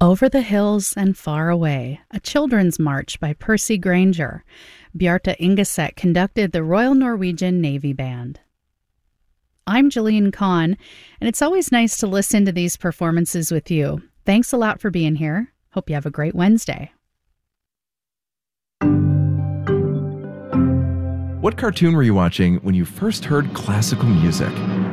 Over the Hills and Far Away, a children's march by Percy Granger. Bjarte Ingeset conducted the Royal Norwegian Navy Band. I'm Jeline Kahn, and it's always nice to listen to these performances with you. Thanks a lot for being here. Hope you have a great Wednesday. What cartoon were you watching when you first heard classical music?